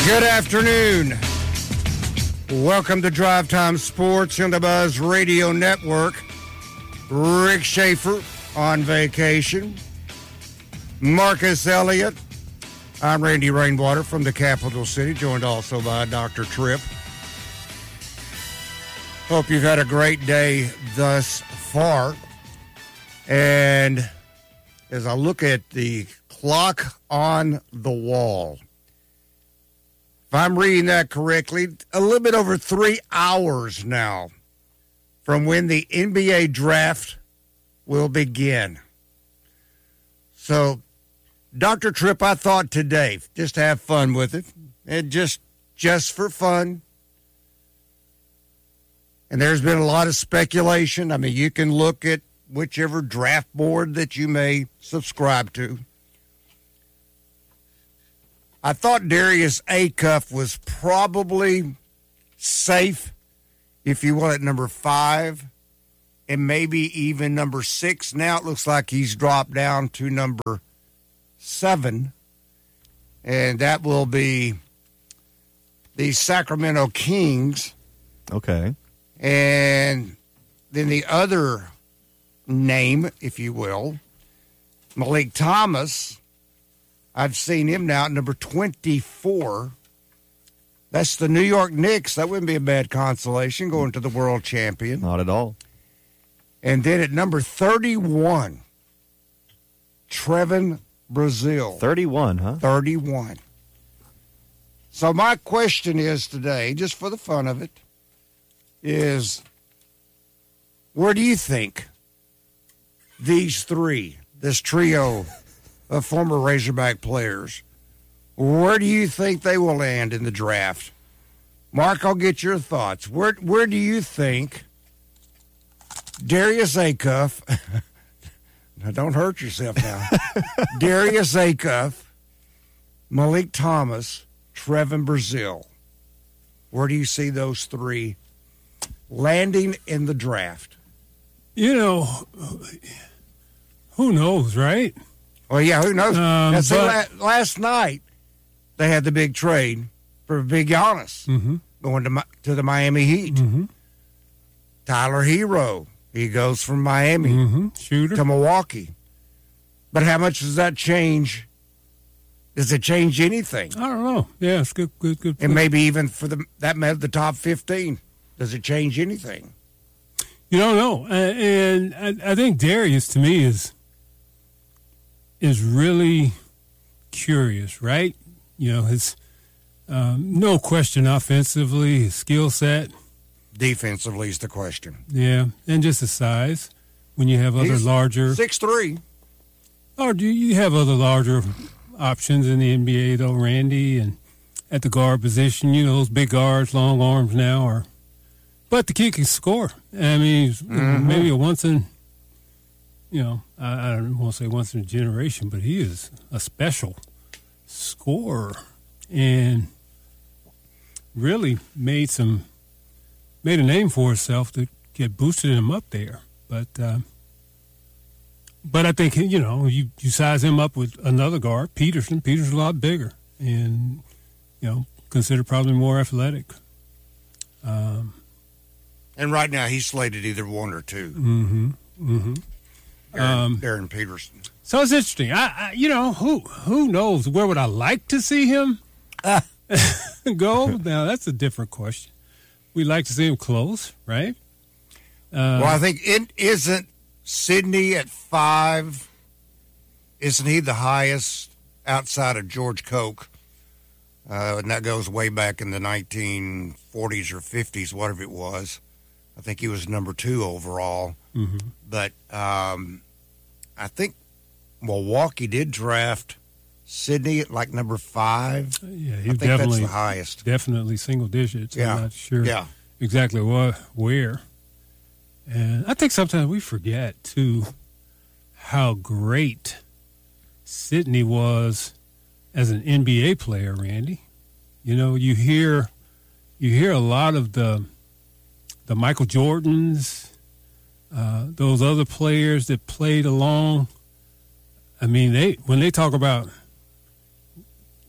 Good afternoon. Welcome to Drive Time Sports on the Buzz Radio Network. Rick Schaefer on vacation. Marcus Elliott. I'm Randy Rainwater from the capital city, joined also by Dr. Tripp. Hope you've had a great day thus far. And as I look at the clock on the wall, if I'm reading that correctly, a little bit over 3 hours now from when the NBA draft will begin. So, Dr. Tripp, I thought today, just have fun with it, and just for fun. And there's been a lot of speculation. I mean, you can look at whichever draft board that you may subscribe to. I thought Darius Acuff was probably safe, if you will, at number 5 and maybe even number 6. Now it looks like he's dropped down to number 7, and that will be the Sacramento Kings. Okay. And then the other name, if you will, Malik Thomas, I've seen him now at number 24. That's the New York Knicks. That wouldn't be a bad consolation going to the world champion. Not at all. And then at number 31, Trevin Brazile. 31, huh? 31. So my question is today, just for the fun of it, is where do you think these three, this trio of former Razorback players, where do you think they will land in the draft? Mark, I'll get your thoughts. Where do you think Darius Acuff, now don't hurt yourself now, Darius Acuff, Malik Thomas, Trevin Brazile, where do you see those three landing in the draft? You know, who knows, right? Well, yeah, who knows? Last night, they had the big trade for Big Giannis going to the Miami Heat. Mm-hmm. Tyler Hero, he goes from Miami Shooter to Milwaukee. But how much does that change? Does it change anything? I don't know. Yeah, it's good. And maybe even for the top 15, does it change anything? You don't know. And I think Darius, to me, is really curious, right? You know, his no question offensively, his skill set. Defensively is the question. Yeah, and just his size. When you have other larger 6'3", or do you have other larger options in the NBA though, Randy, and at the guard position, you know, those big guards, long arms now are. But the kid can score. I mean, maybe a once in. You know, I don't want to say once in a generation, but he is a special scorer and really made a name for himself to get boosted him up there. But I think, you know, you size him up with another guard, Peterson. Peterson's a lot bigger and, you know, considered probably more athletic. and right now he's slated either 1 or 2. Darren Peterson. So it's interesting. I you know, who knows? Where would I like to see him go? Now, that's a different question. We'd like to see him close, right? Well, I think it isn't Sidney at 5. Isn't he the highest outside of George Koch? And that goes way back in the 1940s or 50s, whatever it was. I think he was number 2 overall. But I think Milwaukee did draft Sidney at like number 5. Yeah, I think that's the highest. Definitely single digits. Yeah. I'm not sure Yeah. exactly where. And I think sometimes we forget, too, how great Sidney was as an NBA player, Randy. You know, you hear a lot of the Michael Jordans, those other players that played along. I mean, when they talk about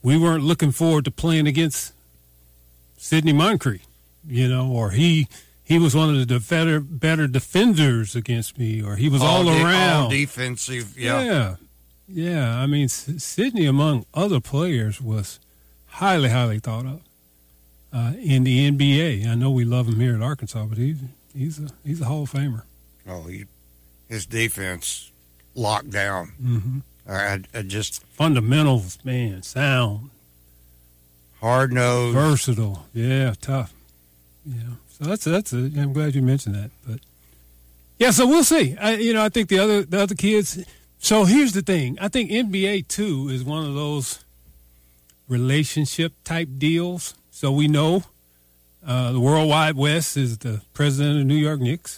we weren't looking forward to playing against Sidney Moncrief, or he was one of the better defenders against me, or he was all around. All defensive, Yeah. I mean, Sidney, among other players, was highly, highly thought of in the NBA. I know we love him here at Arkansas, but he's a Hall of Famer. Oh, his defense locked down. Mm-hmm. I just fundamentals, man, sound, hard nosed, versatile. Yeah, tough. Yeah, so I'm glad you mentioned that. But yeah, so we'll see. I think the other kids. So here's the thing. I think NBA too is one of those relationship type deals. So we know the World Wide West is the president of the New York Knicks.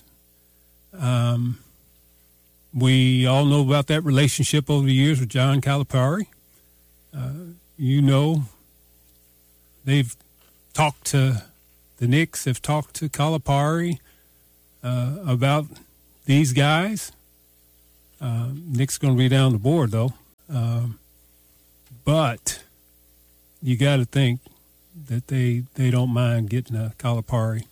We all know about that relationship over the years with John Calipari. They've talked to the Knicks, have talked to Calipari about these guys. Knicks going to be down the board, though. But you got to think that they don't mind getting a Calipari,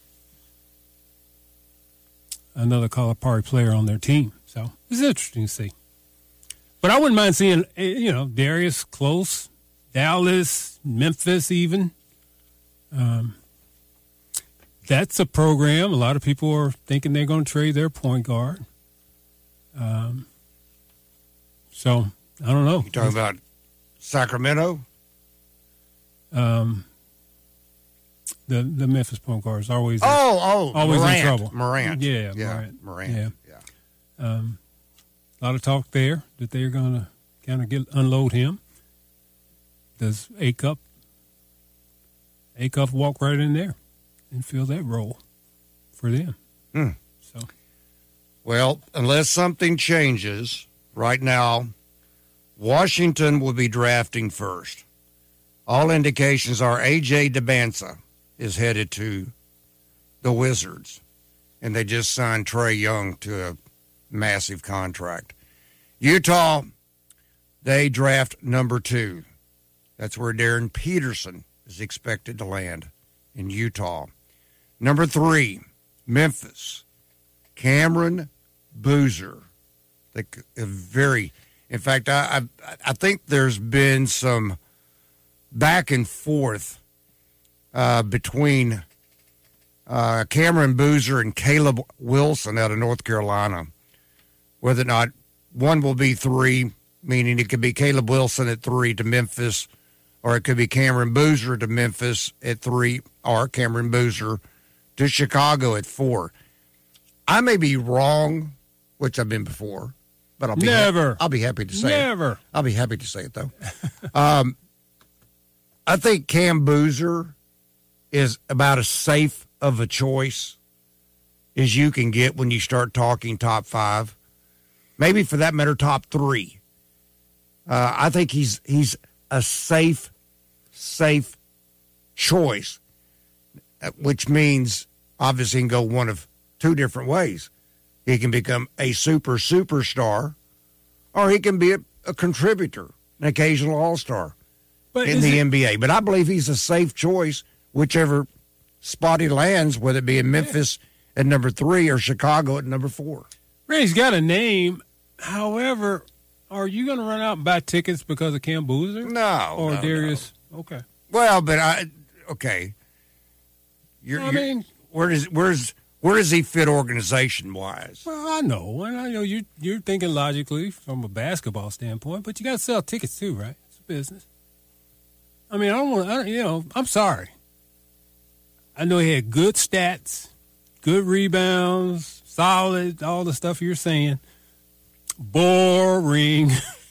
another Calipari player on their team. So it's interesting to see. But I wouldn't mind seeing, Darius close, Dallas, Memphis even. That's a program. A lot of people are thinking they're going to trade their point guard. So I don't know. You talking about Sacramento? The Memphis point guard is always always in trouble. Morant. Yeah. Morant. A lot of talk there that they're going to kind of unload him. Does A-Cup walk right in there and fill that role for them? So, well, unless something changes, right now, Washington will be drafting first. All indications are A.J. Debinsa is headed to the Wizards, and they just signed Trae Young to a massive contract. Utah, they draft number 2. That's where Darren Peterson is expected to land in Utah. Number 3, Memphis, Cameron Boozer. In fact, I think there's been some back and forth between Cameron Boozer and Caleb Wilson out of North Carolina, whether or not one will be 3, meaning it could be Caleb Wilson at 3 to Memphis, or it could be Cameron Boozer to Memphis at 3, or Cameron Boozer to Chicago at 4. I may be wrong, which I've been before, but I'll be happy to say it. I'll be happy to say it, though. I think Cam Boozer is about as safe of a choice as you can get when you start talking top 5. Maybe, for that matter, top 3. I think he's a safe choice, which means obviously he can go one of 2 different ways. He can become a superstar, or he can be a contributor, an occasional all-star in the NBA. But I believe he's a safe choice, whichever spot he lands, whether it be in Memphis at number 3 or Chicago at number 4. Ray's got a name. However, are you going to run out and buy tickets because of Cam Boozer? No. Or no, Darius? No. Okay. Well, but okay. Where does he fit organization-wise? Well, I know you're thinking logically from a basketball standpoint, but you got to sell tickets too, right? It's a business. I mean, I'm sorry. I know he had good stats, good rebounds, solid, all the stuff you're saying. Boring.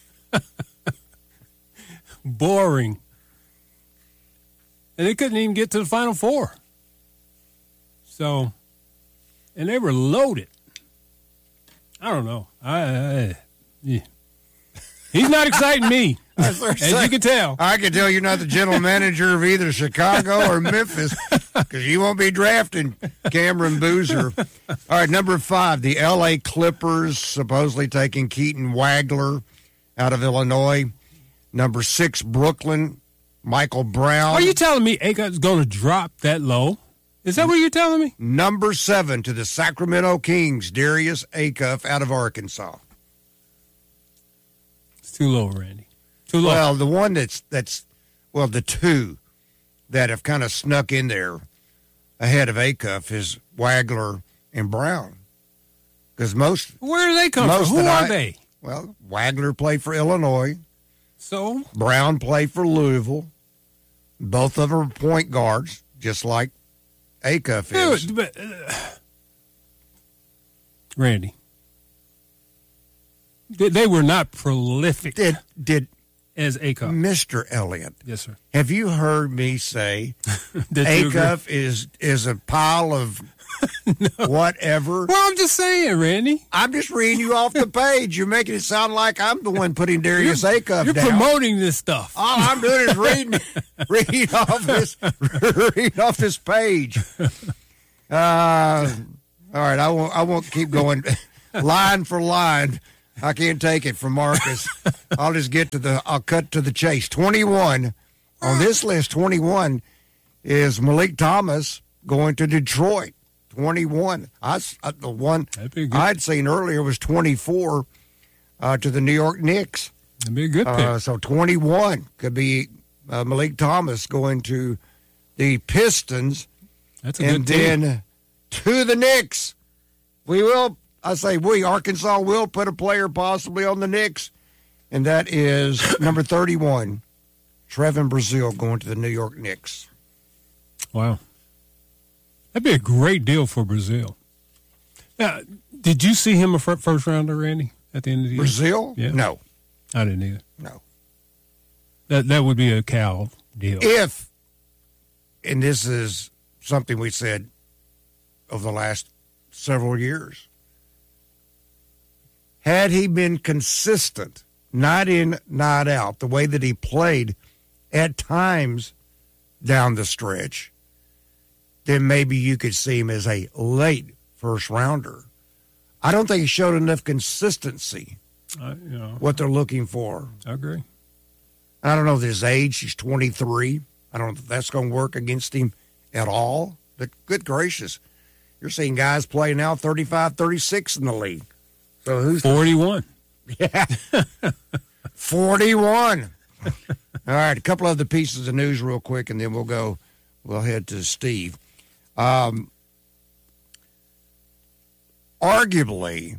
Boring. And they couldn't even get to the Final Four. So, and they were loaded. I don't know. Yeah. He's not exciting me, as you can tell. I can tell you're not the general manager of either Chicago or Memphis, because you won't be drafting Cameron Boozer. All right, number 5, the L.A. Clippers, supposedly taking Keaton Wagler out of Illinois. Number 6, Brooklyn, Michael Brown. Are you telling me Acuff's going to drop that low? Is that what you're telling me? Number 7 to the Sacramento Kings, Darius Acuff out of Arkansas. It's too low, Randy. Too low. Well, the one the two that have kind of snuck in there ahead of Acuff is Wagler and Brown. Because where do they come from? Who are they? Well, Wagler played for Illinois. So? Brown played for Louisville. Both of them are point guards, just like Acuff is. But, Randy, they were not prolific Did as Acuff. Mr. Elliott. Yes, sir. Have you heard me say Acuff is a pile of whatever? Well, I'm just saying, Randy. I'm just reading you off the page. You're making it sound like I'm the one putting Darius Acuff down. You're promoting this stuff. All I'm doing is reading off this page. All right, I won't keep going line for line. I can't take it from Marcus. I'll cut to the chase. 21 on this list. 21 is Malik Thomas going to Detroit. 21. The one I'd seen earlier was 24 to the New York Knicks. That'd be a good pick. So 21 could be Malik Thomas going to the Pistons. That's a good team. And team. then to the Knicks. Arkansas will put a player possibly on the Knicks, and that is number 31, Trevin Brazile going to the New York Knicks. Wow. That'd be a great deal for Brazile. Now, did you see him a first rounder, Randy, at the end of the year? Brazile? Yeah. No. I didn't either. No. That would be a Cal deal. And this is something we said over the last several years. Had he been consistent, night in, night out, the way that he played at times down the stretch, then maybe you could see him as a late first rounder. I don't think he showed enough consistency, what they're looking for. I agree. I don't know his age. He's 23. I don't know if that's going to work against him at all. But good gracious, you're seeing guys play now 35, 36 in the league. So who's 41? Yeah, 41. All right, a couple of the pieces of news real quick, and then we'll head to Steve. Arguably,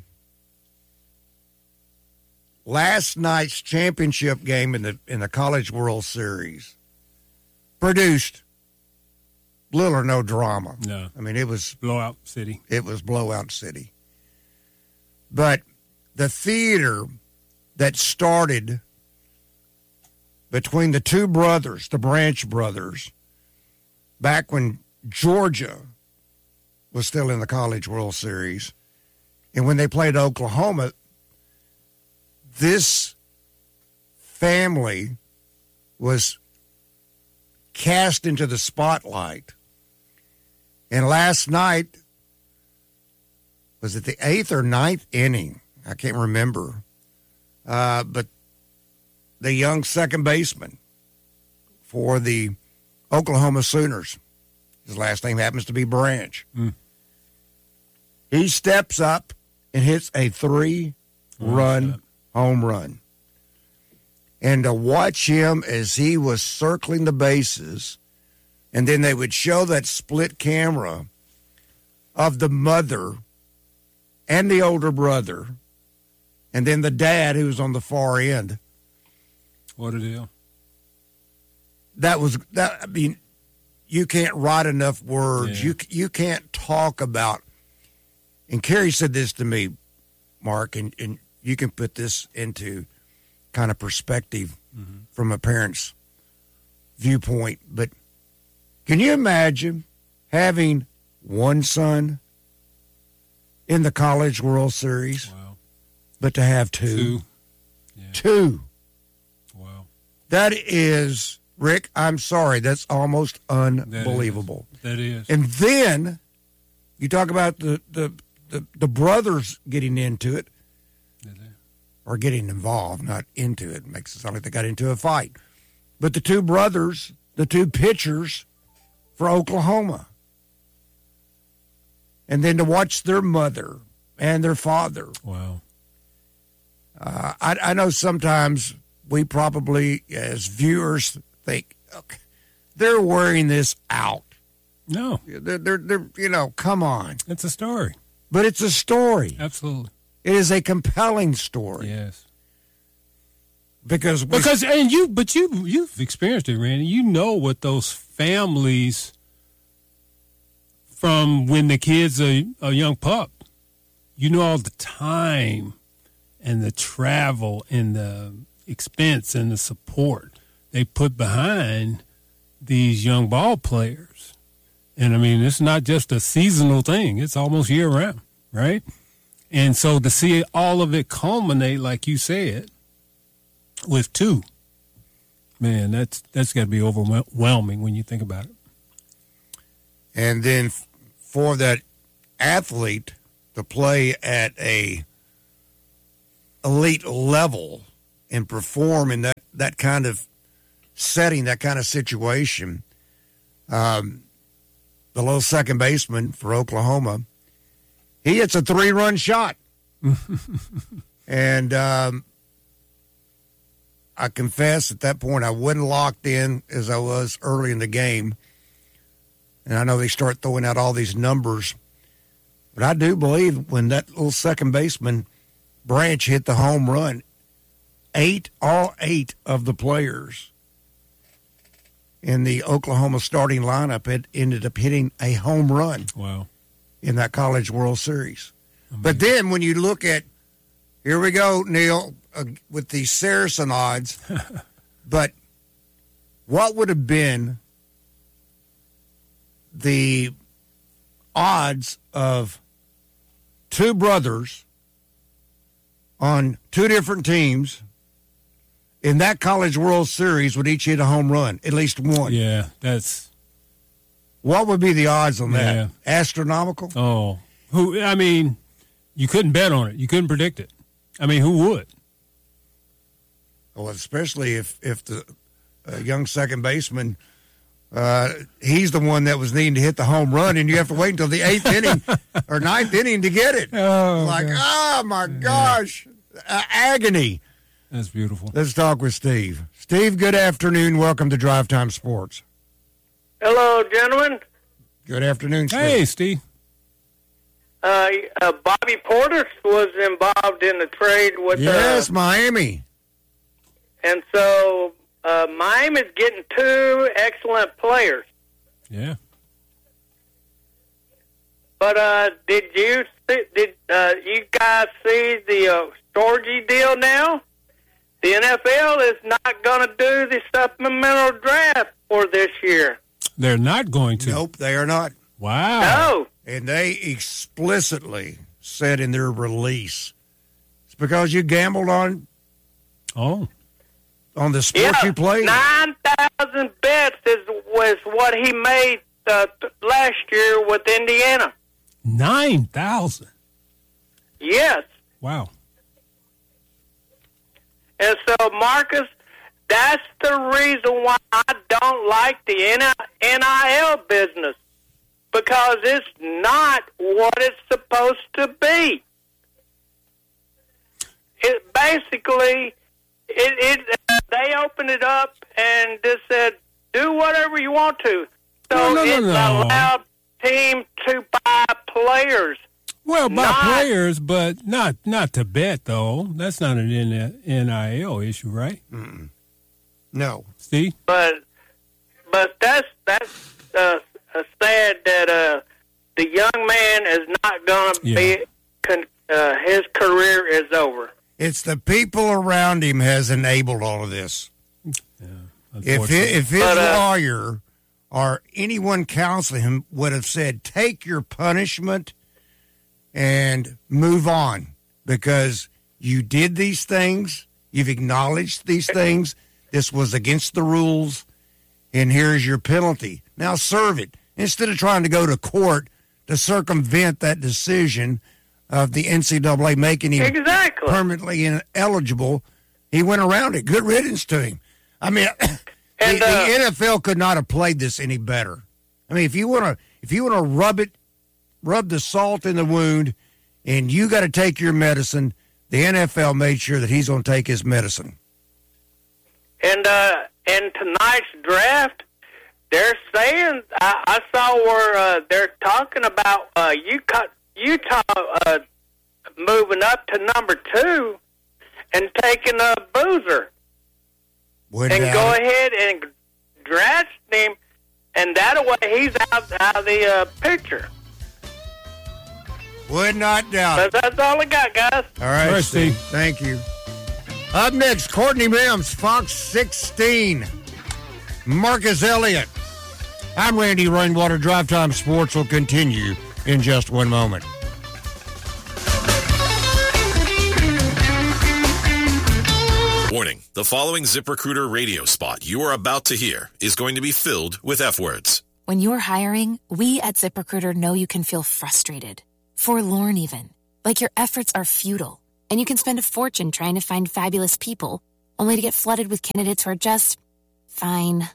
last night's championship game in the College World Series produced little or no drama. No. I mean, it was Blowout City. It was blowout city. But the theater that started between the two brothers, the Branch brothers, back when Georgia was still in the College World Series, and when they played Oklahoma, this family was cast into the spotlight. And last night, was it the 8th or 9th inning? I can't remember. But the young second baseman for the Oklahoma Sooners, his last name happens to be Branch. He steps up and hits a 3-run home run. And to watch him as he was circling the bases, and then they would show that split camera of the mother and the older brother, and then the dad who was on the far end. What a deal. I mean, you can't write enough words. Yeah. You can't talk about, and Carrie said this to me, Mark, and you can put this into kind of perspective from a parent's viewpoint, but can you imagine having one son in the College World Series, but to have two? Yeah. Two. Wow. That is, Rick, I'm sorry, that's almost unbelievable. That is. And then you talk about the brothers getting into it, or getting involved, not into it. Makes it sound like they got into a fight. but the two brothers, the two pitchers for Oklahoma. And then to watch their mother and their father. Wow. I know sometimes we probably, as viewers, think, okay, they're wearing this out. No. They're come on. It's a story. But it's a story. Absolutely. It is a compelling story. Yes. Because you've experienced it, Randy. You know what those families from when the kid's a young pup. You know all the time and the travel and the expense and the support they put behind these young ball players. And, I mean, it's not just a seasonal thing. It's almost year-round, right? And so to see all of it culminate, like you said, with two, man, that's got to be overwhelming when you think about it. And then for that athlete to play at a elite level and perform in that kind of setting, that kind of situation, the little second baseman for Oklahoma, he hits a 3-run shot. And I confess at that point I wasn't locked in as I was early in the game. And I know they start throwing out all these numbers. But I do believe when that little second baseman, Branch, hit the home run, all eight of the players in the Oklahoma starting lineup had ended up hitting a home run. Wow. In that College World Series. Amazing. But then when you look at, here we go, Neil, with the Saracen odds, but what would have been the odds of two brothers on two different teams in that College World Series would each hit a home run, at least one? Yeah, that's... What would be the odds on that? Yeah. Astronomical? Oh, you couldn't bet on it. You couldn't predict it. I mean, who would? Well, especially if the young second baseman, he's the one that was needing to hit the home run, and you have to wait until the 8th inning or 9th inning to get it. Oh, my gosh, agony. That's beautiful. Let's talk with Steve. Steve, good afternoon. Welcome to Drive Time Sports. Hello, gentlemen. Good afternoon, Steve. Hey, Steve. Bobby Portis was involved in the trade with... Yes, Miami. And so Miami's getting two excellent players. Yeah. But did you guys see the Storgy deal now? The NFL is not going to do the supplemental draft for this year. They're not going to. Nope, they are not. Wow. No. And they explicitly said in their release, it's because you gambled on the sport you played. 9,000 bets was what he made last year with Indiana. 9,000? Yes. Wow. And so, Marcus, that's the reason why I don't like the NIL business, because it's not what it's supposed to be. It basically, they opened it up and just said, do whatever you want to. So No. allowed teams to buy players. Well, by players, but not to bet, though. That's not an NIL issue, right? Mm-mm. No. Steve? But that's sad that the young man is not going to be. His career is over. It's the people around him has enabled all of this. Yeah, if his lawyer or anyone counseling him would have said, take your punishment and move on, because you did these things, you've acknowledged these things, this was against the rules, and here's your penalty. Now serve it. Instead of trying to go to court to circumvent that decision of the NCAA making him permanently ineligible, he went around it. Good riddance to him. I mean, And the NFL could not have played this any better. I mean, if you want to rub the salt in the wound, and you got to take your medicine, the NFL made sure that he's going to take his medicine. And in tonight's draft, they're saying I saw where they're talking about Utah moving up to number 2 and taking a Boozer. And go ahead and draft him, and that way he's out of the picture. Would not doubt. But that's all I got, guys. All right, All right, Steve. Steve. Thank you. Up next, Courtney Mims, Fox 16. Marcus Elliott. I'm Randy Rainwater. Drive Time Sports will continue in just one moment. Warning, the following ZipRecruiter radio spot you are about to hear is going to be filled with F-words. When you're hiring, we at ZipRecruiter know you can feel frustrated, forlorn even, like your efforts are futile, and you can spend a fortune trying to find fabulous people, only to get flooded with candidates who are just fine.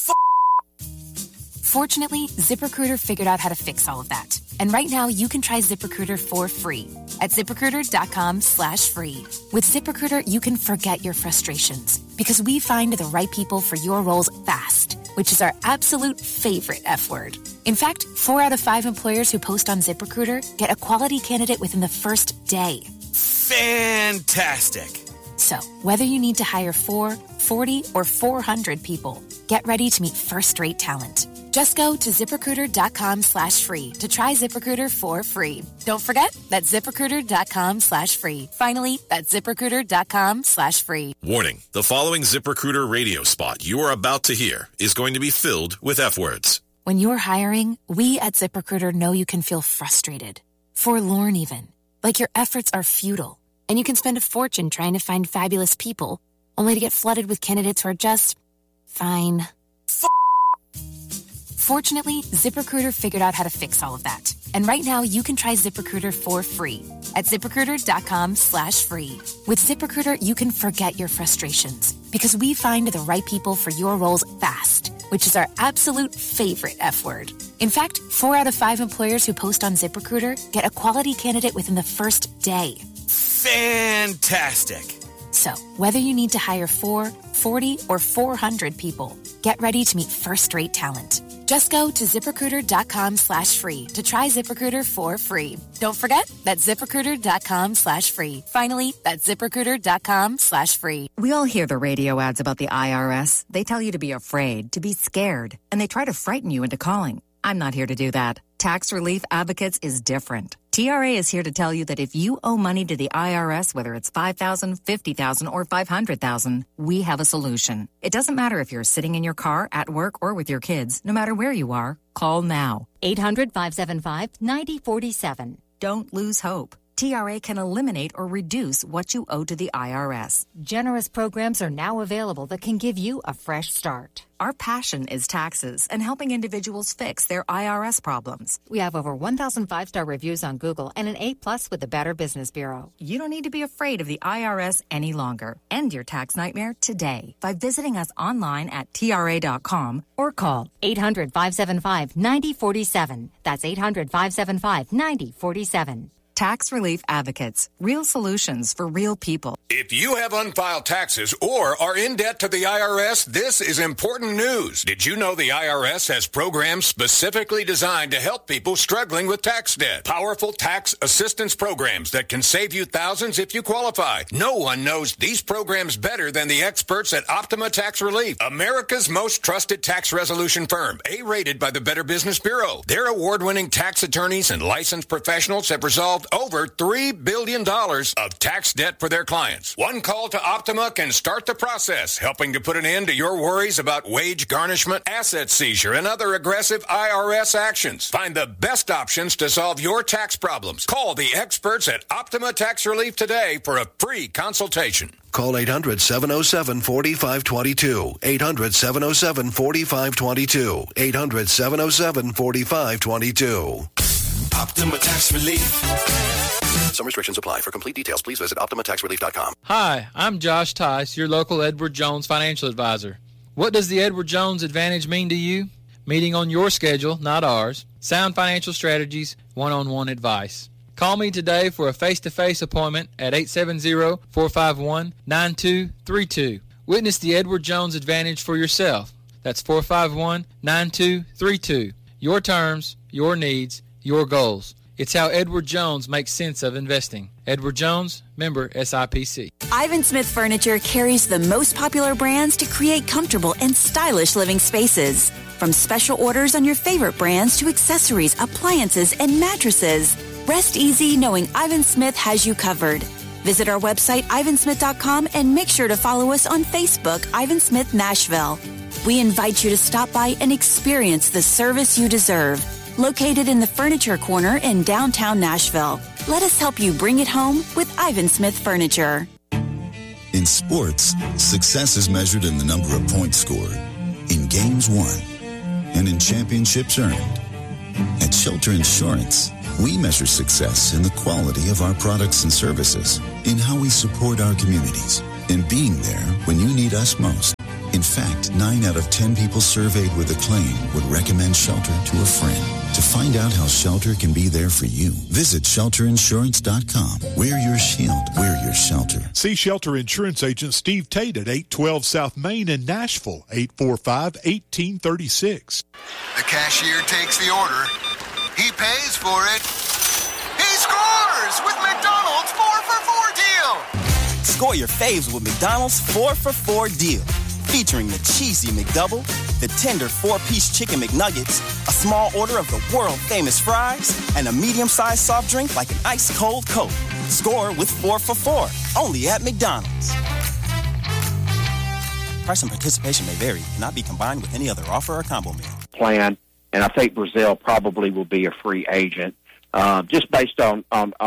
Fortunately, ZipRecruiter figured out how to fix all of that. And right now, you can try ZipRecruiter for free at ZipRecruiter.com/free. With ZipRecruiter, you can forget your frustrations because we find the right people for your roles fast, which is our absolute favorite F word. In fact, 4 out of 5 employers who post on ZipRecruiter get a quality candidate within the first day. Fantastic. So, whether you need to hire 4, 40, or 400 people, get ready to meet first-rate talent. Just go to ZipRecruiter.com/free to try ZipRecruiter for free. Don't forget, that's ZipRecruiter.com/free. Finally, that's ZipRecruiter.com/free. Warning, the following ZipRecruiter radio spot you are about to hear is going to be filled with F-words. When you're hiring, we at ZipRecruiter know you can feel frustrated, forlorn even, like your efforts are futile, and you can spend a fortune trying to find fabulous people, only to get flooded with candidates who are just fine. Fortunately, ZipRecruiter figured out how to fix all of that. And right now, you can try ZipRecruiter for free at ZipRecruiter.com/free. With ZipRecruiter, you can forget your frustrations because we find the right people for your roles fast, which is our absolute favorite F word. In fact, 4 out of 5 employers who post on ZipRecruiter get a quality candidate within the first day. Fantastic. So, whether you need to hire 4, 40, or 400 people, get ready to meet first-rate talent. Just go to ZipRecruiter.com/free to try ZipRecruiter for free. Don't forget, that's ZipRecruiter.com/free. Finally, that's ZipRecruiter.com/free. We all hear the radio ads about the IRS. They tell you to be afraid, to be scared, and they try to frighten you into calling. I'm not here to do that. Tax Relief Advocates is different. TRA is here to tell you that if you owe money to the IRS, whether it's $5,000, $50,000, or $500,000, we have a solution. It doesn't matter if you're sitting in your car, at work, or with your kids. No matter where you are, call now. 800-575-9047. Don't lose hope. TRA can eliminate or reduce what you owe to the IRS. Generous programs are now available that can give you a fresh start. Our passion is taxes and helping individuals fix their IRS problems. We have over 1,000 5-star reviews on Google and an A+ with the Better Business Bureau. You don't need to be afraid of the IRS any longer. End your tax nightmare today by visiting us online at TRA.com or call 800-575-9047. That's 800-575-9047. Tax Relief Advocates. Real solutions for real people. If you have unfiled taxes or are in debt to the IRS, this is important news. Did you know the IRS has programs specifically designed to help people struggling with tax debt? Powerful tax assistance programs that can save you thousands if you qualify. No one knows these programs better than the experts at Optima Tax Relief, America's most trusted tax resolution firm, A-rated by the Better Business Bureau. Their award-winning tax attorneys and licensed professionals have resolved over $3 billion of tax debt for their clients. One call to Optima can start the process, helping to put an end to your worries about wage garnishment, asset seizure, and other aggressive IRS actions. Find the best options to solve your tax problems. Call the experts at Optima Tax Relief today for a free consultation. Call 800-707-4522. 800-707-4522. 800-707-4522. Optima Tax Relief. Some restrictions apply. For complete details, please visit OptimaTaxRelief.com. Hi, I'm Josh Tice, your local Edward Jones financial advisor. What does the Edward Jones Advantage mean to you? Meeting on your schedule, not ours. Sound financial strategies, one-on-one advice. Call me today for a face-to-face appointment at 870-451-9232. Witness the Edward Jones Advantage for yourself. That's 451-9232. Your terms, your needs, your goals. It's how Edward Jones makes sense of investing. Edward Jones, member SIPC. Ivan Smith Furniture carries the most popular brands to create comfortable and stylish living spaces. From special orders on your favorite brands to accessories, appliances, and mattresses. Rest easy knowing Ivan Smith has you covered. Visit our website, ivansmith.com, and make sure to follow us on Facebook, Ivan Smith Nashville. We invite you to stop by and experience the service you deserve. Located in the Furniture Corner in downtown Nashville. Let us help you bring it home with Ivan Smith Furniture. In sports, success is measured in the number of points scored, in games won, and in championships earned. At Shelter Insurance, we measure success in the quality of our products and services, in how we support our communities, in being there when you need us most. In fact, 9 out of 10 people surveyed with a claim would recommend Shelter to a friend. To find out how Shelter can be there for you, visit shelterinsurance.com. Wear your shield. Wear your shelter. See Shelter Insurance Agent Steve Tate at 812 South Main in Nashville, 845-1836. The cashier takes the order. He pays for it. He scores with McDonald's 4-for-4 deal. Score your faves with McDonald's 4-for-4 deal. Featuring the cheesy McDouble, the tender 4-piece chicken McNuggets, a small order of the world-famous fries, and a medium-sized soft drink like an ice-cold Coke. Score with 4-for-4, only at McDonald's. Price and participation may vary, cannot be combined with any other offer or combo meal. Plan, and I think Brazil probably will be a free agent, just based on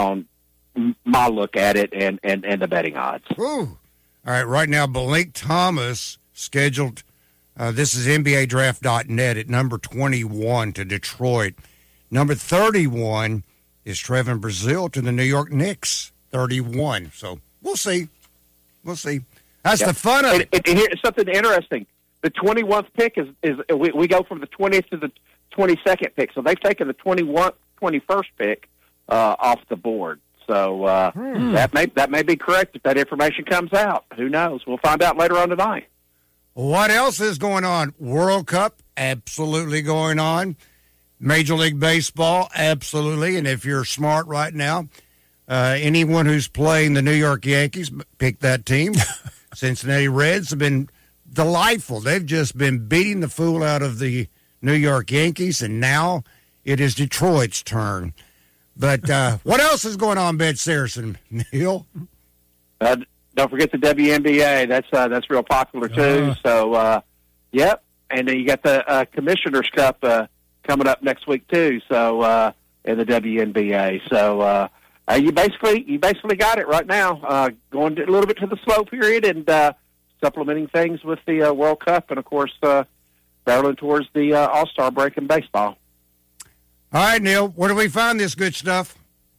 my look at it and the betting odds. Ooh. All right, right now, Blake Thomas scheduled, this is NBADraft.net, at number 21 to Detroit. Number 31 is Trevin Brazil to the New York Knicks, 31. So we'll see. We'll see. That's the fun of it. Here's something interesting. The 21st pick is we go from the 20th to the 22nd pick. So they've taken the 21st pick off the board. So that may be correct if that information comes out. Who knows? We'll find out later on tonight. What else is going on? World Cup, absolutely going on. Major League Baseball, absolutely. And if you're smart right now, anyone who's playing the New York Yankees, pick that team. Cincinnati Reds have been delightful. They've just been beating the fool out of the New York Yankees, and now it is Detroit's turn. But what else is going on, Ben Saracen, Neil? Don't forget the WNBA. That's real popular too. So, yep. And then you got the Commissioner's Cup coming up next week too. So, in the WNBA. So, you basically got it right now. Going a little bit to the slow period and supplementing things with the World Cup, and of course, barreling towards the All-Star break in baseball. All right, Neil, where do we find this good stuff?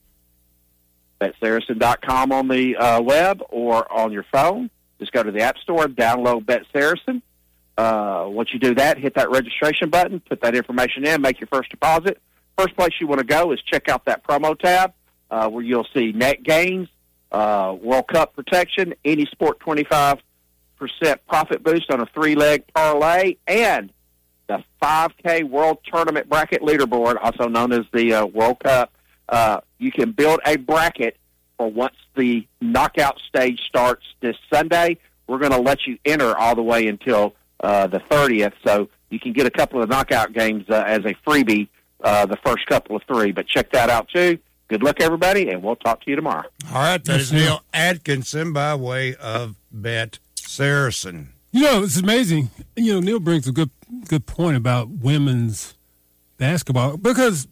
BetSaracen.com on the web or on your phone. Just go to the App Store, download Bet Saracen. Once you do that, hit that registration button, put that information in, make your first deposit. First place you want to go is check out that promo tab where you'll see net gains, World Cup protection, any sport 25% profit boost on a 3-leg parlay, and the 5K World Tournament Bracket Leaderboard, also known as the World Cup. You can build a bracket for once the knockout stage starts this Sunday. We're going to let you enter all the way until the 30th, so you can get a couple of knockout games as a freebie, the first couple of 3. But check that out, too. Good luck, everybody, and we'll talk to you tomorrow. All right, that is Neil Atkinson by way of Bet Saracen. You know, it's amazing. You know, Neil brings a good point about women's basketball because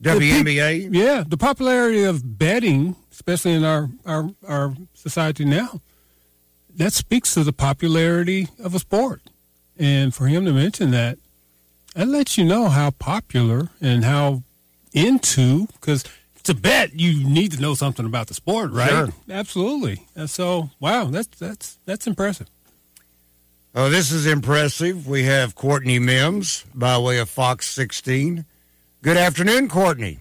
WNBA. The popularity of betting, especially in our society now, that speaks to the popularity of a sport. And for him to mention that lets you know how popular and how into, because to bet, you need to know something about the sport, right? Sure. Absolutely. And so, wow, that's impressive. Oh, this is impressive. We have Courtney Mims by way of Fox 16. Good afternoon, Courtney.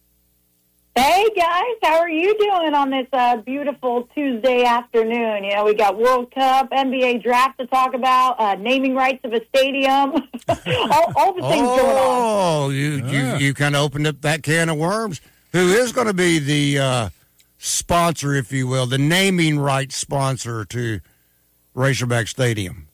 Hey, guys. How are you doing on this beautiful Tuesday afternoon? You know, we got World Cup, NBA draft to talk about, naming rights of a stadium, all the things going on. Oh, you kind of opened up that can of worms. Who is going to be the sponsor, if you will, the naming rights sponsor to Razorback Stadium?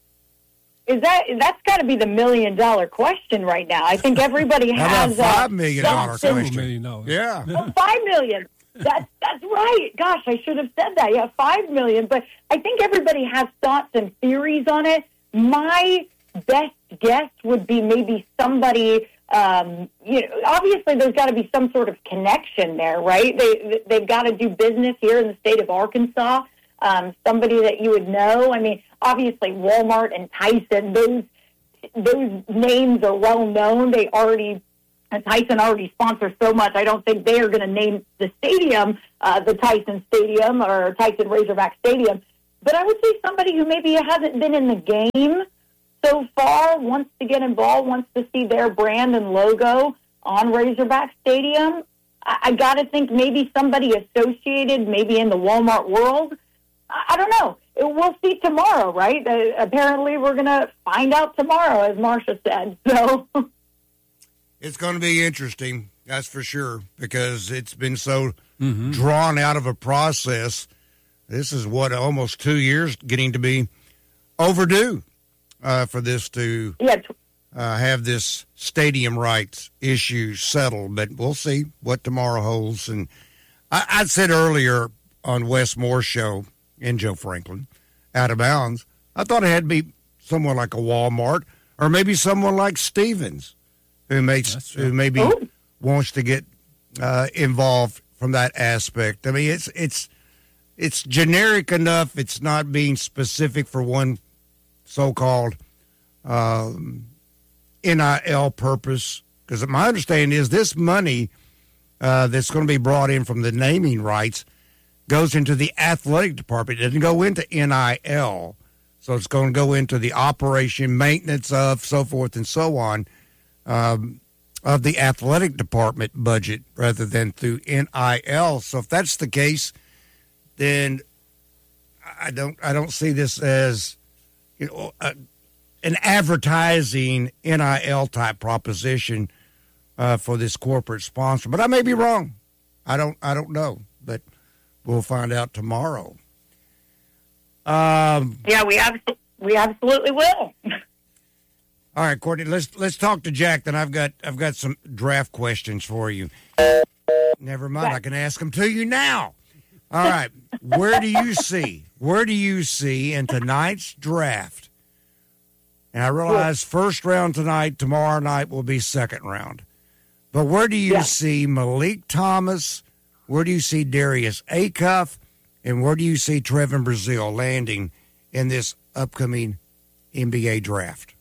That's got to be the $1 million question right now. I think everybody has $5 million question. Yeah. $5 million. That's right. Gosh, I should have said that. Yeah, $5 million. But I think everybody has thoughts and theories on it. My best guess would be maybe somebody. Obviously, there's got to be some sort of connection there, right? They've got to do business here in the state of Arkansas. Somebody that you would know. I mean, obviously, Walmart and Tyson, those names are well known. Tyson already sponsors so much. I don't think they are going to name the stadium the Tyson Stadium or Tyson Razorback Stadium. But I would say somebody who maybe hasn't been in the game so far wants to get involved, wants to see their brand and logo on Razorback Stadium. I got to think maybe somebody associated, maybe in the Walmart world. I don't know. We'll see tomorrow, right? Apparently, we're going to find out tomorrow, as Marcia said. So it's going to be interesting, that's for sure, because it's been so drawn out of a process. This is almost 2 years, getting to be overdue for this to have this stadium rights issue settled. But we'll see what tomorrow holds. And I said earlier on Wes Moore's show, in Joe Franklin, Out of Bounds, I thought it had to be someone like a Walmart or maybe someone like Stevens who maybe wants to get involved from that aspect. I mean, it's generic enough. It's not being specific for one so-called NIL purpose. Because my understanding is this money that's going to be brought in from the naming rights goes into the athletic department. It doesn't go into NIL. So it's going to go into the operation, maintenance of, so forth and so on, of the athletic department budget rather than through NIL. So if that's the case, then I don't see this as an advertising NIL type proposition for this corporate sponsor. But I may be wrong. I don't know. But we'll find out tomorrow. Yeah, we absolutely will. All right, Courtney, let's talk to Jack. Then I've got some draft questions for you. Never mind, I can ask them to you now. All right, where do you see in tonight's draft? And I realize first round tonight, tomorrow night will be second round. But where do you see Malik Thomas? Where do you see Darius Acuff? And where do you see Trevin Brazile landing in this upcoming NBA draft?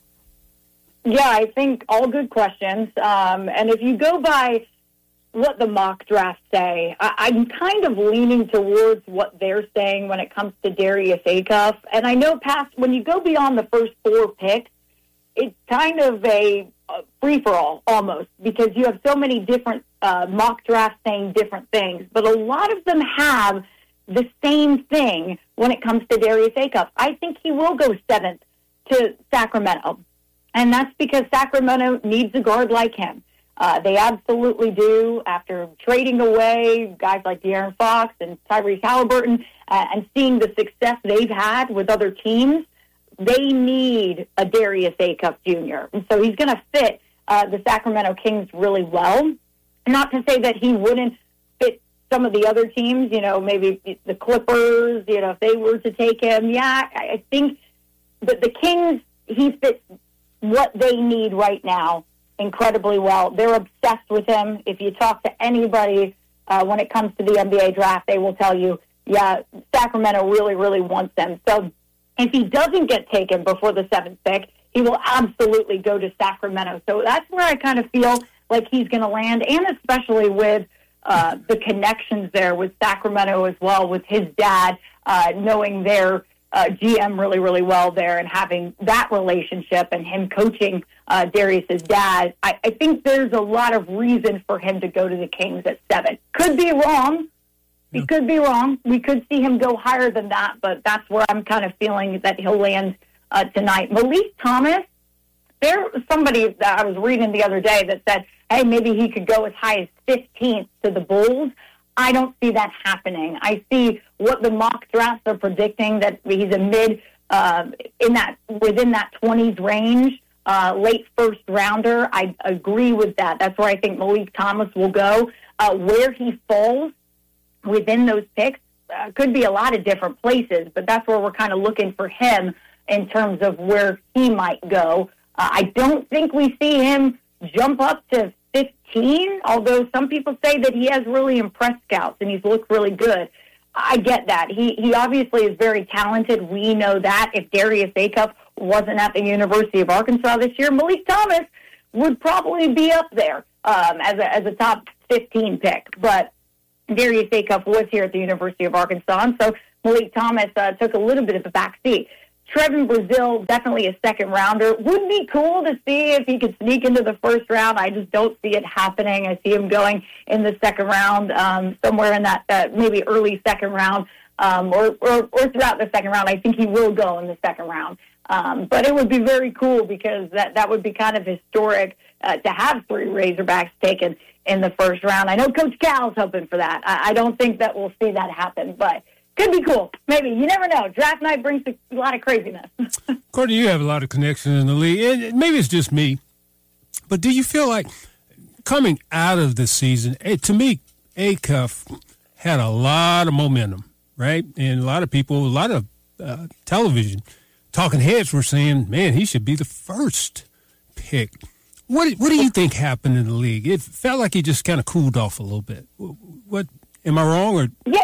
Yeah, I think all good questions. And if you go by what the mock drafts say, I'm kind of leaning towards what they're saying when it comes to Darius Acuff. And I know when you go beyond the first 4 picks, it's kind of a free-for-all almost, because you have so many different mock drafts saying different things. But a lot of them have the same thing when it comes to Darius Acuff. I think he will go 7th to Sacramento. And that's because Sacramento needs a guard like him. They absolutely do. After trading away guys like De'Aaron Fox and Tyrese Halliburton and seeing the success they've had with other teams, they need a Darius Acuff Jr. And so he's going to fit the Sacramento Kings really well. Not to say that he wouldn't fit some of the other teams, maybe the Clippers, if they were to take him. Yeah, I think that the Kings, he fits what they need right now incredibly well. They're obsessed with him. If you talk to anybody when it comes to the NBA draft, they will tell you, yeah, Sacramento really, really wants him. So if he doesn't get taken before the 7th pick, he will absolutely go to Sacramento. So that's where I kind of feel like he's going to land, and especially with the connections there with Sacramento as well, with his dad, knowing their GM really, really well there, and having that relationship and him coaching Darius's dad, I think there's a lot of reason for him to go to the Kings at 7. Could be wrong. He could be wrong. We could see him go higher than that, but that's where I'm kind of feeling that he'll land tonight. Malik Thomas, there was somebody that I was reading the other day that said, hey, maybe he could go as high as 15th to the Bulls. I don't see that happening. I see what the mock drafts are predicting, that he's a mid within that 20s range, late first rounder. I agree with that. That's where I think Malik Thomas will go. Where he falls within those picks could be a lot of different places, but that's where we're kind of looking for him in terms of where he might go. I don't think we see him jump up to 15, although some people say that he has really impressed scouts and he's looked really good. I get that. He obviously is very talented. We know that. If Darius Acuff wasn't at the University of Arkansas this year, Malik Thomas would probably be up there as a top 15 pick. But Darius Acuff was here at the University of Arkansas, and so Malik Thomas took a little bit of a back seat. Trevin Brazile, definitely a second rounder. Would be cool to see if he could sneak into the first round. I just don't see it happening. I see him going in the second round, somewhere in that maybe early second round, or throughout the second round. I think he will go in the second round. But it would be very cool because that would be kind of historic to have 3 Razorbacks taken in the first round. I know Coach Cal's hoping for that. I don't think that we'll see that happen, but could be cool. Maybe. You never know. Draft night brings a lot of craziness. Courtney, you have a lot of connections in the league. And maybe it's just me, but do you feel like coming out of this season, to me, Acuff had a lot of momentum, right? And a lot of people, a lot of television talking heads were saying, man, he should be the first pick. What do you think happened in the league? It felt like he just kind of cooled off a little bit. What am I wrong? Or yeah.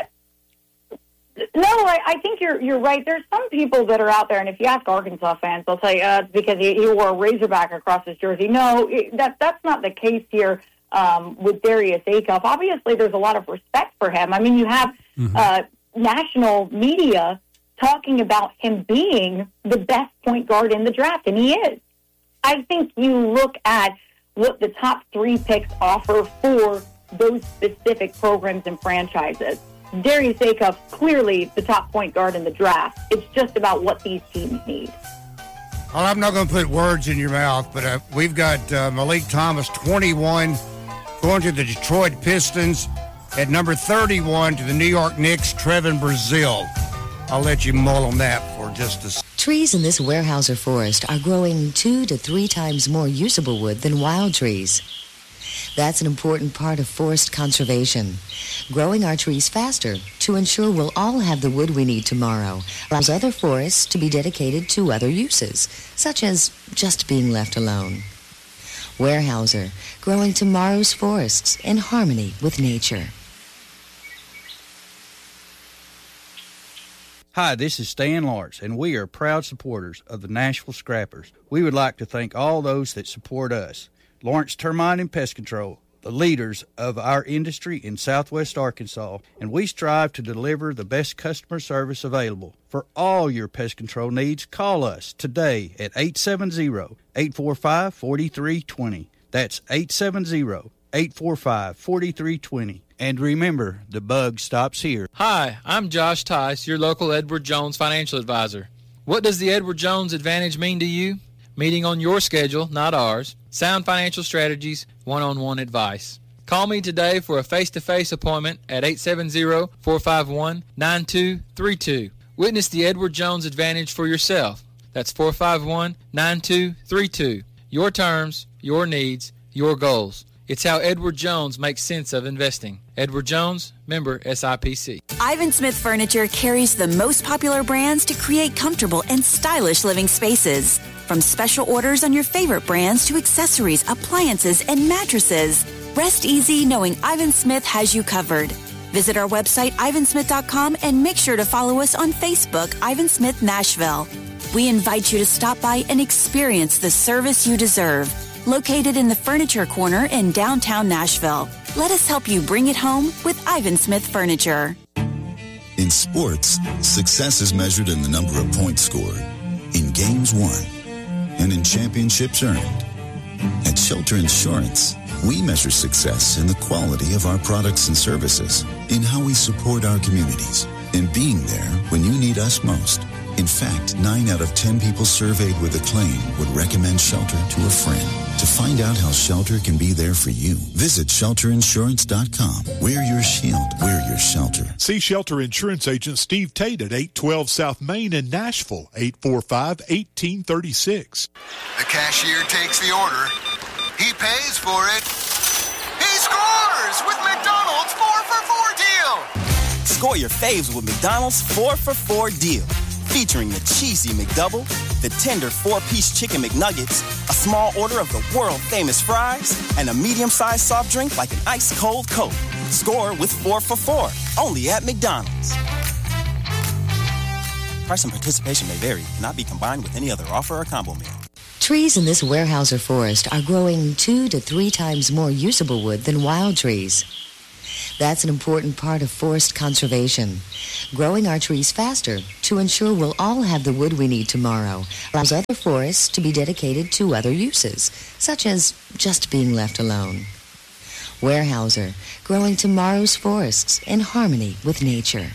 No, I think you're right. There's some people that are out there, and if you ask Arkansas fans, they'll tell you because he wore a Razorback across his jersey. No, that's not the case here with Darius Acuff. Obviously, there's a lot of respect for him. I mean, you have national media talking about him being the best point guard in the draft, and he is. I think you look at what the top 3 picks offer for those specific programs and franchises. Darius Acuff, clearly the top point guard in the draft. It's just about what these teams need. Well, I'm not going to put words in your mouth, but we've got Malik Thomas, 21, going to the Detroit Pistons. At number 31 to the New York Knicks, Trevin Brazile. I'll let you mull on that for just a second. Trees in this Weyerhaeuser forest are growing 2 to 3 times more usable wood than wild trees. That's an important part of forest conservation. Growing our trees faster to ensure we'll all have the wood we need tomorrow allows other forests to be dedicated to other uses, such as just being left alone. Weyerhaeuser, growing tomorrow's forests in harmony with nature. Hi, this is Stan Lawrence, and we are proud supporters of the Nashville Scrappers. We would like to thank all those that support us. Lawrence Termite and Pest Control, the leaders of our industry in southwest Arkansas, and we strive to deliver the best customer service available. For all your pest control needs, call us today at 870-845-4320. That's 870-845-4320. And remember, the bug stops here. Hi, I'm Josh Tice, your local Edward Jones financial advisor. What does the Edward Jones Advantage mean to you? Meeting on your schedule, not ours. Sound financial strategies, one-on-one advice. Call me today for a face-to-face appointment at 870-451-9232. Witness the Edward Jones Advantage for yourself. That's 451-9232. Your terms, your needs, your goals. It's how Edward Jones makes sense of investing. Edward Jones, member SIPC. Ivan Smith Furniture carries the most popular brands to create comfortable and stylish living spaces. From special orders on your favorite brands to accessories, appliances, and mattresses. Rest easy knowing Ivan Smith has you covered. Visit our website, ivansmith.com, and make sure to follow us on Facebook, Ivan Smith Nashville. We invite you to stop by and experience the service you deserve. Located in the Furniture Corner in downtown Nashville. Let us help you bring it home with Ivan Smith Furniture. In In sports, success is measured in the number of points scored, in games won, and in championships earned. At Shelter Insurance, we measure success in the quality of our products and services, in how we support our communities, in being there when you need us most. In fact, 9 out of 10 people surveyed with a claim would recommend Shelter to a friend. To find out how Shelter can be there for you, visit shelterinsurance.com. We're your shield. We're your shelter. See Shelter Insurance Agent Steve Tate at 812 South Main in Nashville, 845-1836. The cashier takes the order. He pays for it. He scores with McDonald's 4-for-4 deal. Score your faves with McDonald's 4-for-4 deal. Featuring the cheesy McDouble, the tender 4-piece chicken McNuggets, a small order of the world-famous fries, and a medium-sized soft drink like an ice-cold Coke. Score with 4-for-4, only at McDonald's. Price and participation may vary, cannot be combined with any other offer or combo meal. Trees in this Weyerhaeuser forest are growing 2 to 3 times more usable wood than wild trees. That's an important part of forest conservation. Growing our trees faster to ensure we'll all have the wood we need tomorrow allows other forests to be dedicated to other uses, such as just being left alone. Weyerhaeuser, growing tomorrow's forests in harmony with nature.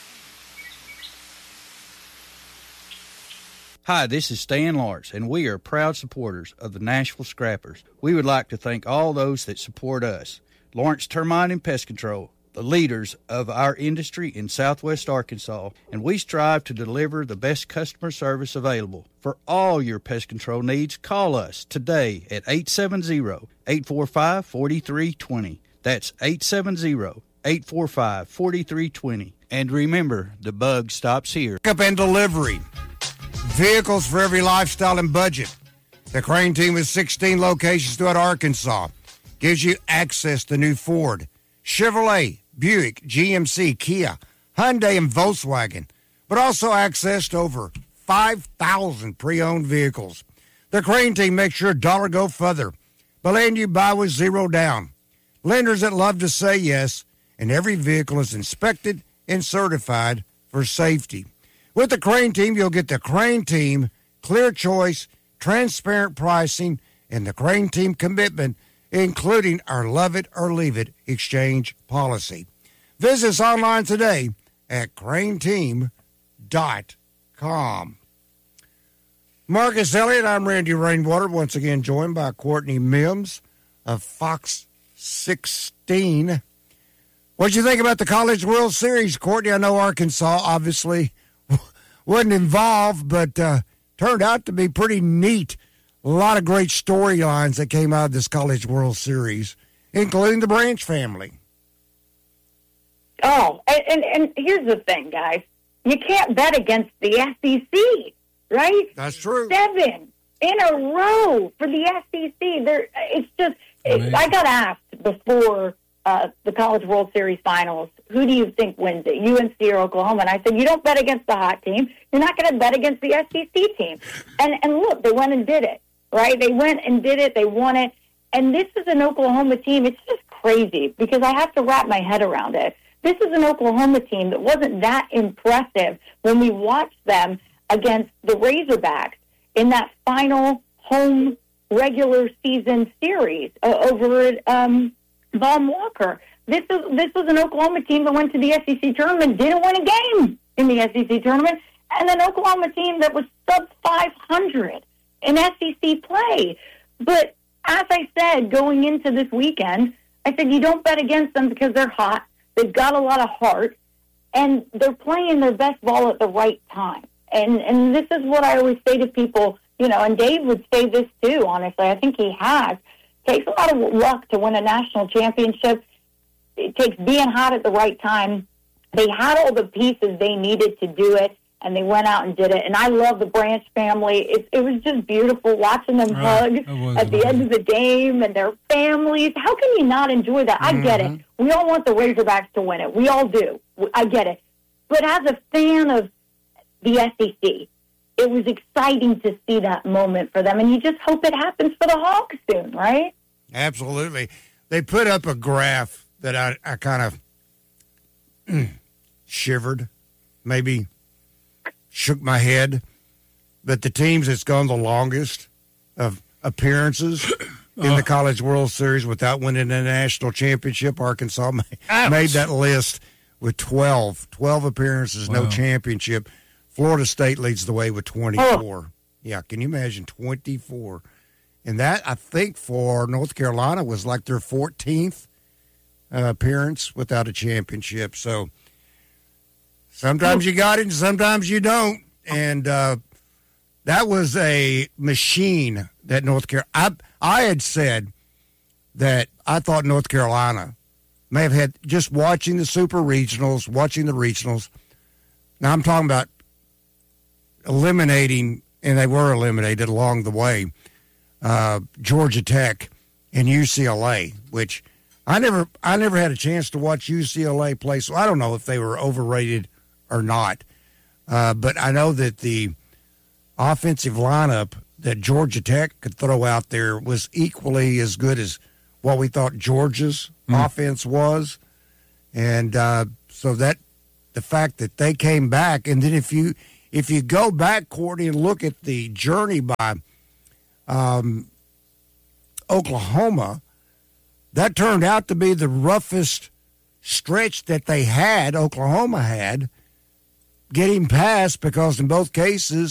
Hi, this is Stan Lawrence, and we are proud supporters of the Nashville Scrappers. We would like to thank all those that support us. Lawrence Termite and Pest Control, the leaders of our industry in Southwest Arkansas, and we strive to deliver the best customer service available. For all your pest control needs, call us today at 870-845-4320. That's 870-845-4320. And remember, the bug stops here. Pickup and delivery. Vehicles for every lifestyle and budget. The Crane team has 16 locations throughout Arkansas. Gives you access to new Ford, Chevrolet, Buick, GMC, Kia, Hyundai, and Volkswagen, but also access to over 5,000 pre-owned vehicles. The Crane team makes your dollar go further by letting you buy with zero down. Lenders that love to say yes, and every vehicle is inspected and certified for safety. With the Crane team, you'll get the Crane team, clear choice, transparent pricing, and the Crane team commitment, including our love it or leave it exchange policy. Visit us online today at craneteam.com. Marcus Elliott, I'm Randy Rainwater, once again joined by Courtney Mims of Fox 16. What'd you think about the College World Series, Courtney? I know Arkansas obviously wasn't involved, but turned out to be pretty neat. A lot of great storylines that came out of this College World Series, including the Branch family. Oh, and here's the thing, guys. You can't bet against the SEC, right? That's true. 7 in a row for the SEC. I got asked before the College World Series finals, who do you think wins it, UNC or Oklahoma? And I said, you don't bet against the hot team. You're not going to bet against the SEC team. And look, they went and did it. Right? They went and did it. They won it. And this is an Oklahoma team. It's just crazy because I have to wrap my head around it. This is an Oklahoma team that wasn't that impressive when we watched them against the Razorbacks in that final home regular season series over at Baum Walker. This was an Oklahoma team that went to the SEC tournament, didn't win a game in the SEC tournament, and an Oklahoma team that was sub 500 in SEC play. But as I said, going into this weekend, I said you don't bet against them because they're hot. They've got a lot of heart, and they're playing their best ball at the right time. And this is what I always say to people, and Dave would say this too, honestly. I think he has. It takes a lot of luck to win a national championship. It takes being hot at the right time. They had all the pieces they needed to do it, and they went out and did it. And I love the Branch family. It was just beautiful watching them hug at the end of the game and their families. How can you not enjoy that? I get it. We all want the Razorbacks to win it. We all do. I get it. But as a fan of the SEC, it was exciting to see that moment for them. And you just hope it happens for the Hawks soon, right? Absolutely. They put up a graph that I kind of shivered maybe shook my head. But the teams that's gone the longest of appearances in the College World Series without winning a national championship, Arkansas made that list with 12 appearances, no championship. Florida State leads the way with 24. Yeah, can you imagine 24? And that, I think, for North Carolina was like their 14th appearance without a championship. So sometimes you got it and sometimes you don't. And that was a machine that North Carolina. I had said that I thought North Carolina may have had, just watching the super regionals, watching the regionals. Now I'm talking about eliminating, and they were eliminated along the way, Georgia Tech and UCLA, which I never had a chance to watch UCLA play, so I don't know if they were overrated or not. But I know that the offensive lineup that Georgia Tech could throw out there was equally as good as what we thought Georgia's offense was. And so that the fact that they came back, and then if you go back, Courtney, and look at the journey by Oklahoma, that turned out to be the roughest stretch that they had, Oklahoma had, getting past, because in both cases